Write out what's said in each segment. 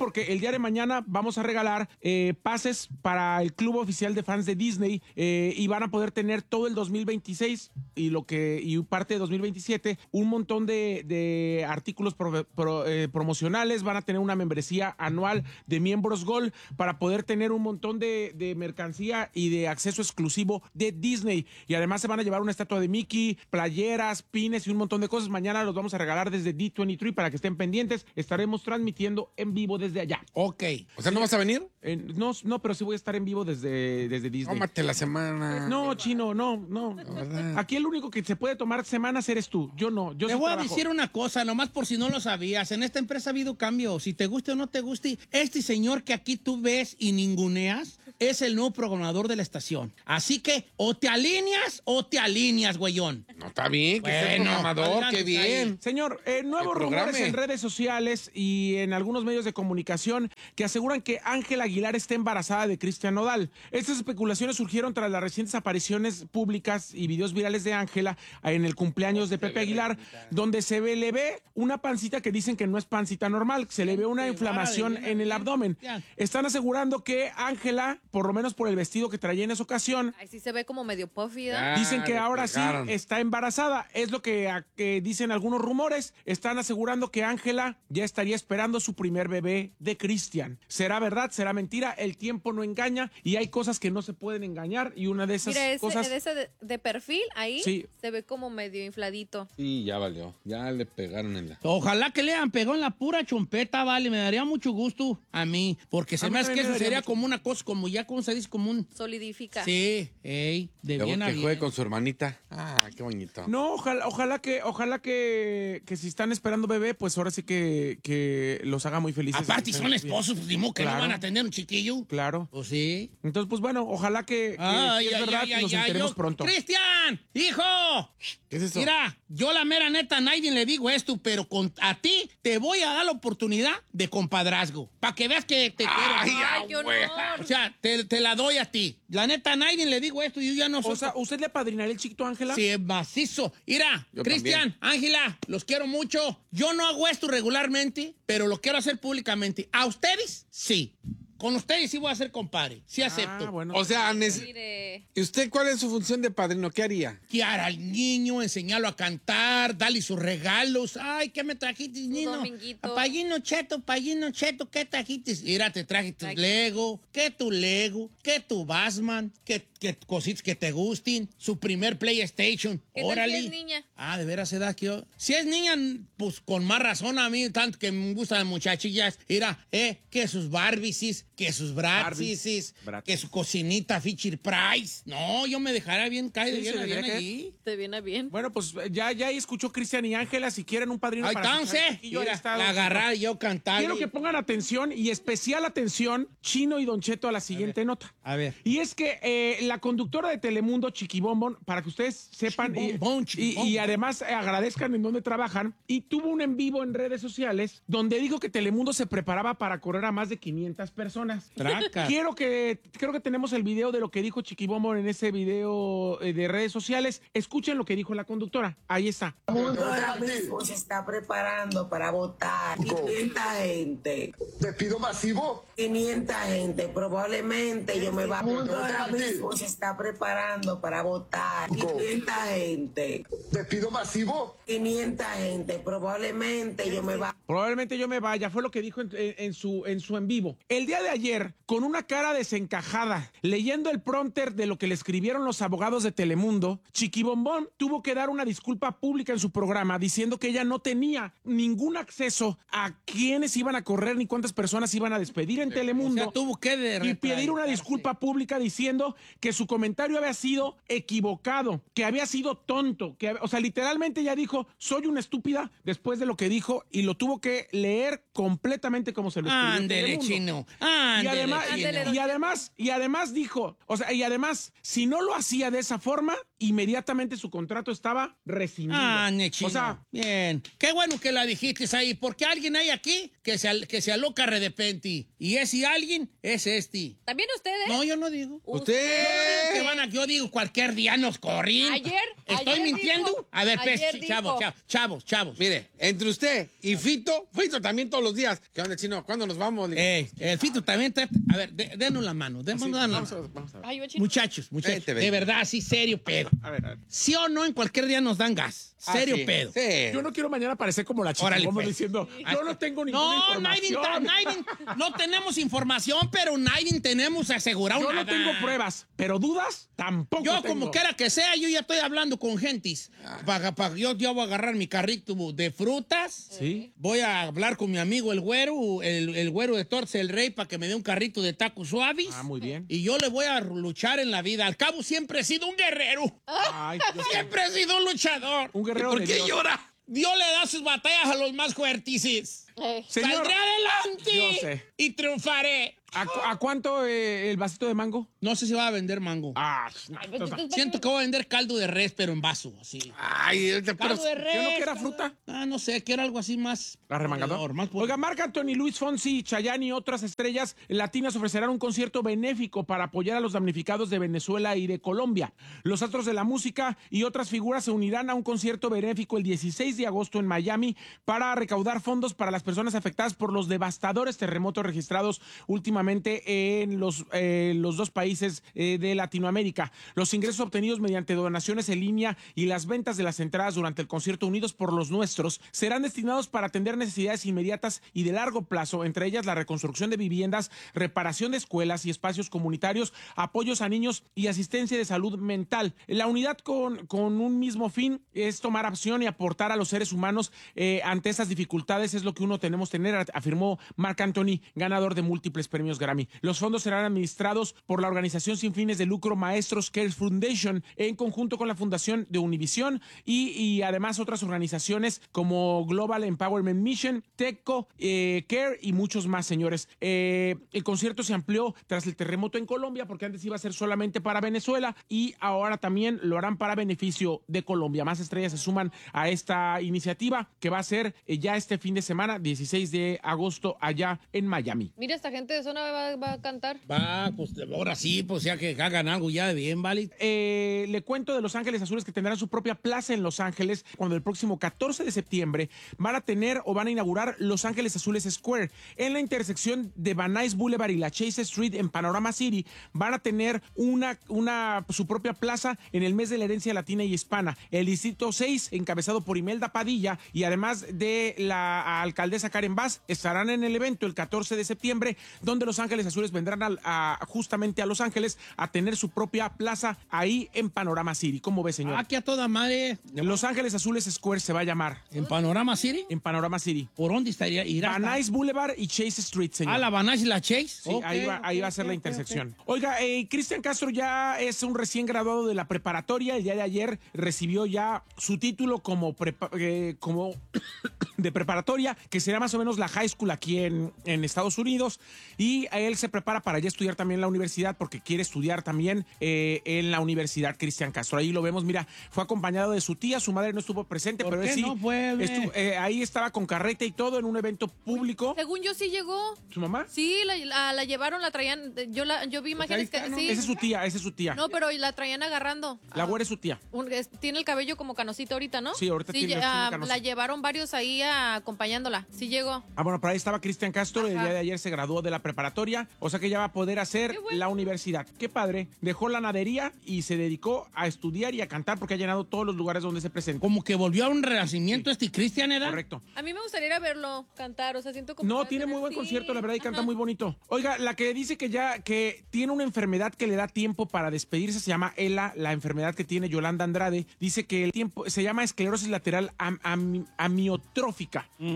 porque el día de mañana vamos a regalar pases para el club oficial de fans de Disney y van a poder tener todo el 2026 y parte de 2027 un montón de artículos promocionales. Van a tener una membresía anual de miembros Gold para poder tener un montón de mercancía y de acceso exclusivo de Disney. Y además se van a llevar una estatua de Mickey, playeras, pines y un montón de cosas. Mañana los vamos a regalar desde D23 para que estén pendientes. Estaremos transmitiendo en vivo desde allá. Ok. O sea, ¿no vas a venir? No, pero sí voy a estar en vivo desde Disney. Tómate la semana. No, Chino, no. Aquí el único que se puede tomar semanas eres tú. Yo no. Yo te sí voy trabajo. a decir una cosa, nomás por si no lo sabías. En esta empresa ha habido cambio. Si te guste o no te guste, este señor que aquí tú ves y ninguneas es el nuevo programador de la estación. Así que o te alineas, güeyón. No, está bien, que sea programador, adelante, qué bien. ahí. Señor, nuevos rumores en redes sociales y en algunos medios de comunicación que aseguran que Ángela Aguilar está embarazada de Cristian Nodal. Estas especulaciones surgieron tras las recientes apariciones públicas y videos virales de Ángela en el cumpleaños de Pepe Aguilar, donde le ve una pancita que dicen que no es pancita normal, se le ve una inflamación en el abdomen. Están asegurando que Ángela, por lo menos por el vestido que traía en esa ocasión, Ahí sí se ve como medio puffy, ¿no? dicen que ahora sí está embarazada. Es lo que dicen algunos rumores. Están asegurando que Ángela ya estaría esperando su primer bebé de Cristian. ¿Será verdad? ¿Será mentira? El tiempo no engaña y hay cosas que no se pueden engañar y una de esas cosas... Mira, ese de perfil ahí Sí. se ve como medio infladito. Sí, ya valió. Ya le pegaron en la... Ojalá que le hayan pegado en la pura chompeta, vale. Me daría mucho gusto a mí. Porque se me hace que eso sería como una cosa, como ya, ¿cómo se dice? Como un... Solidifica. Sí, de Luego bien a que bien. juegue con su hermanita. Qué bonito. No, ojalá que si están esperando bebé, pues ahora sí que los haga muy felices. Aparte, son esposos, pues, ni modo que Claro. no van a tener un chiquillo. Claro. Pues sí. Entonces, pues bueno, ojalá que si es verdad, nos enteremos pronto. ¡Cristian! ¡Hijo! ¿Qué es eso? Mira, yo la mera neta a nadie le digo esto, pero a ti te voy a dar la oportunidad de compadrazgo. Para que veas que te quiero. Ay, qué honor. O sea, te la doy a ti. La neta a nadie le digo esto y yo ya no soy... O sea, ¿usted le apadrinaría el chiquito a Ángela? Sí, es macizo. Mira, Yo Cristian, Ángela, los quiero mucho. Yo no hago esto regularmente, pero lo quiero hacer públicamente. ¿A ustedes? Sí. Con ustedes sí voy a ser compadre. Sí acepto. Bueno. O sea, Mire. ¿y usted cuál es su función de padrino? ¿Qué haría? Guiar al niño, enseñarlo a cantar, darle sus regalos. Ay, ¿qué me trajiste, niño? dominguito. Payino cheto, ¿qué trajiste? Mira, te traje tus Lego, que tu Batman, que cositas que te gusten, su primer PlayStation. ¿Qué tal Órale. si es niña? De veras, edad que yo. Si es niña, pues con más razón a mí, tanto que me gustan las muchachillas. Mira, que sus Barbies, que sus Bratzies, que su cocinita Fisher Price. No, yo me dejaré bien caído, Sí, bien, se bien debería allí. Te viene bien. Bueno, pues ya escuchó Cristian y Ángela. Si quieren un padrino Ahí para su entonces, chiquillo, mira, ahí está. la agarrar y yo cantar. Quiero que pongan atención y especial atención, Chino y Don Cheto, a la siguiente nota. A ver. Y es que la conductora de Telemundo, Chiquibombón, para que ustedes sepan Chiquibombón. y además agradezcan en dónde trabajan, y tuvo un en vivo en redes sociales donde dijo que Telemundo se preparaba para correr a más de 500 personas. Traca. Creo que tenemos el video de lo que dijo Chiquibombón en ese video de redes sociales. Escuchen lo que dijo la conductora. Ahí está. El mundo ahora mismo se está preparando para votar. 500 gente. ¿Despido masivo? 500 gente. Probablemente yo me va. El mundo ahora mismo se está preparando para votar. 500 gente. ¿Despido masivo? 500 gente. Probablemente yo me va. Probablemente yo me vaya, fue lo que dijo en su en vivo. El día de ayer, con una cara desencajada, leyendo el prompter de lo que le escribieron los abogados de Telemundo, Chiquibombón tuvo que dar una disculpa pública en su programa diciendo que ella no tenía ningún acceso a quiénes iban a correr ni cuántas personas iban a despedir en Telemundo. O sea, tuvo que Y pedir una disculpa pública diciendo que su comentario había sido equivocado, que había sido tonto, o sea, literalmente ella dijo, soy una estúpida después de lo que dijo y lo tuvo que leer completamente como se lo escribió en Ándele, Telemundo. chino. Y además dijo, o sea, y además, si no lo hacía de esa forma, inmediatamente su contrato estaba rescindido. Nechino. O sea, bien. Qué bueno que la dijiste ahí, porque alguien hay aquí que se aloca de repente. Y ese alguien es este. ¿También ustedes? No, yo no digo. Usted. Yo digo cualquier día nos corrí. ¿Estoy mintiendo? Dijo, a ver, pues, ayer chavos. Mire, entre usted y Fito también todos los días. ¿Qué onda, Chino? ¿Cuándo nos vamos? El Fito también a ver, denos la mano. Vamos a ver. Ay, yo, Chino. Muchachos, Vente. de verdad, sí, serio pedo. a ver. ¿Sí o no en cualquier día nos dan gas? Serio sí, pedo. Sí. Yo no quiero mañana parecer como la chica, Órale, como pues. diciendo, yo no tengo ninguna información. No tenemos información, pero nadie tenemos asegurado Yo nada. no tengo pruebas, pero dudas tampoco Yo, tengo. como quiera que sea, yo ya estoy hablando con gentis. Yo voy a agarrar mi carrito de frutas. Sí. Voy a hablar con mi amigo el güero, el güero de Torce el Rey, para que me dé un carrito de tacos suaves. Muy bien. Y yo le voy a luchar en la vida. Al cabo, siempre he sido un guerrero. Ay, yo sé. Siempre he sido un luchador. Un guerrero ¿Por de qué Dios. llora? Dios le da sus batallas a los más fuertes. Señor, Saldré adelante yo sé. y triunfaré. ¿A cuánto el vasito de mango? No sé si va a vender mango. Siento que voy a vender caldo de res, pero en vaso, así. Ay, Caldo de res. ¿Yo no quiero fruta? No sé, quiero algo así más... Arremangador. más Oiga, Marc Anthony, Luis Fonsi, Chayanne y otras estrellas latinas ofrecerán un concierto benéfico para apoyar a los damnificados de Venezuela y de Colombia. Los astros de la música y otras figuras se unirán a un concierto benéfico el 16 de agosto en Miami para recaudar fondos para las personas afectadas por los devastadores terremotos registrados últimamente en los dos países de Latinoamérica. Los ingresos obtenidos mediante donaciones en línea y las ventas de las entradas durante el concierto Unidos por los Nuestros serán destinados para atender necesidades inmediatas y de largo plazo, entre ellas la reconstrucción de viviendas, reparación de escuelas y espacios comunitarios, apoyos a niños y asistencia de salud mental. La unidad con un mismo fin es tomar acción y aportar a los seres humanos ante esas dificultades, es lo que uno tenemos que tener, afirmó Marc Anthony, ganador de múltiples premios Grammy. Los fondos serán administrados por la organización sin fines de lucro Maestros Care Foundation en conjunto con la Fundación de Univision y además otras organizaciones como Global Empowerment Mission, TECO, Care y muchos más, señores. El concierto se amplió tras el terremoto en Colombia porque antes iba a ser solamente para Venezuela y ahora también lo harán para beneficio de Colombia. Más estrellas se suman a esta iniciativa que va a ser ya este fin de semana, 16 de agosto, allá en Miami. Mira, esta gente de zona va a cantar. Pues ahora sí, pues ya que hagan algo ya de bien, ¿vale? Le cuento de Los Ángeles Azules que tendrán su propia plaza en Los Ángeles cuando el próximo 14 de septiembre van a inaugurar Los Ángeles Azules Square. En la intersección de Van Nuys Boulevard y la Chase Street en Panorama City van a tener su propia plaza en el mes de la herencia latina y hispana. El distrito 6, encabezado por Imelda Padilla y además de la alcaldesa Karen Bass, estarán en el evento el 14 de septiembre, donde Los Ángeles Azules vendrán justamente a Los Ángeles a tener su propia plaza ahí en Panorama City. ¿Cómo ve, señor? Aquí a toda madre. Los Ángeles Azules Square se va a llamar. ¿En Panorama City? En Panorama City. ¿Por dónde estaría? Van Nuys Boulevard y Chase Street, señor. La Van Nuys y la Chase. Sí, ahí va a ser la intersección. Oiga, Cristian Castro ya es un recién graduado de la preparatoria. El día de ayer recibió ya su título como de preparatoria, que será más o menos la high school aquí en Estados Unidos. Y él se prepara para ya estudiar también en la universidad porque quiere estudiar también en la universidad Cristian Castro. Ahí lo vemos, mira, fue acompañado de su tía, su madre no estuvo presente, pero él sí. No fue, ahí estaba con carreta y todo en un evento público. Según yo sí llegó. ¿Su mamá? Sí, la llevaron, la traían. Yo vi imágenes que sí. Esa es su tía. No, pero la traían agarrando. La güera es su tía. Tiene el cabello como canosito ahorita, ¿no? Sí, ahorita tiene canosito. La llevaron varios ahí acompañándola. Sí llegó. Bueno, por ahí estaba Cristian Castro. Ajá. El día de ayer se graduó de la preparatoria, o sea que ya va a poder hacer la universidad. Qué padre. Dejó la nadería y se dedicó a estudiar y a cantar porque ha llenado todos los lugares donde se presentó. Como que volvió a un renacimiento Cristian, ¿era? Correcto. A mí me gustaría ir a verlo cantar, o sea, siento como... No, tiene muy buen concierto, la verdad, y canta muy bonito. Oiga, la que dice que tiene una enfermedad que le da tiempo para despedirse se llama ELA, la enfermedad que tiene Yolanda Andrade. Dice que el tiempo se llama esclerosis lateral amiotrófica, conocida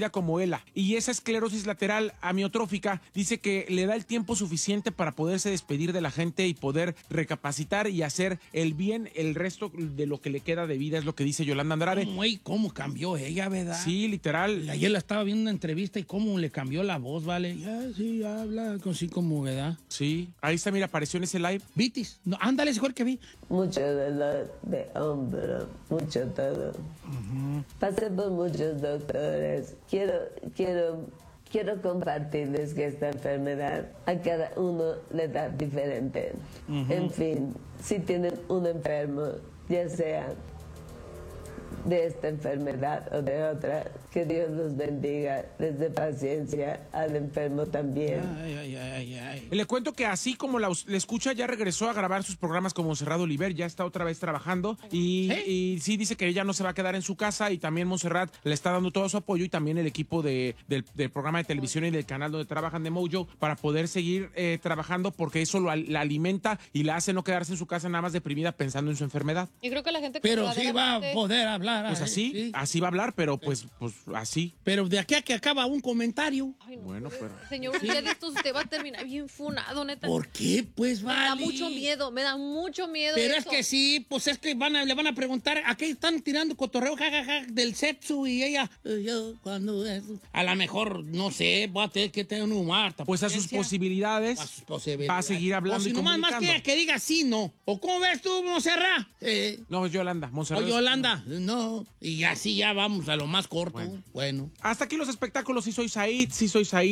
conocida como ELA. Y esa esclerosis lateral amiotrófica dice que le da el tiempo suficiente para poderse despedir de la gente y poder recapacitar y hacer el bien el resto de lo que le queda de vida, es lo que dice Yolanda Andrade. ¿Cómo cambió ella, verdad? Sí, literal. Ayer la estaba viendo una entrevista y cómo le cambió la voz, ¿vale? Ya, sí, habla así como, ¿verdad? Sí, ahí está, mira, apareció en ese live. Vitis, no, ándale, ese fue el que vi. Mucho dolor de hombro, mucho todo. Pasé por muchos doctores. Quiero compartirles que esta enfermedad a cada uno le da diferente. En fin, si tienen un enfermo, ya sea de esta enfermedad o de otra, que Dios los bendiga, les dé paciencia al enfermo también. Le cuento que así como le escucha, ya regresó a grabar sus programas con Montserrat Oliver, ya está otra vez trabajando y sí dice que ella no se va a quedar en su casa y también Montserrat le está dando todo su apoyo y también el equipo del programa de televisión y del canal donde trabajan de Mojo para poder seguir trabajando porque eso la alimenta y la hace no quedarse en su casa nada más deprimida pensando en su enfermedad. Yo creo que la gente... Pero sí va a poder hablar. Pues así, sí. así va a hablar, pero pues así. Pero de aquí a que acaba un comentario. Ay, no, Bueno, pero... Señor, un día de estos usted va a terminar bien funado, neta. ¿Por qué? Pues Me da vale. me da mucho miedo Pero eso. es que sí, pues es que le van a preguntar, ¿a qué están tirando cotorreo jajaja del sexo? Y ella, yo cuando a lo mejor, no sé, va a tener que tener un humor. Pues a sus posibilidades va a seguir hablando o si y nomás más comunicando. que diga sí, no. ¿O cómo ves tú, Monserrat? No, es Yolanda, Montserrat. O Yolanda, no. Y así ya vamos a lo más corto. Bueno. Hasta aquí los espectáculos. Sí soy Said, sí soy Said.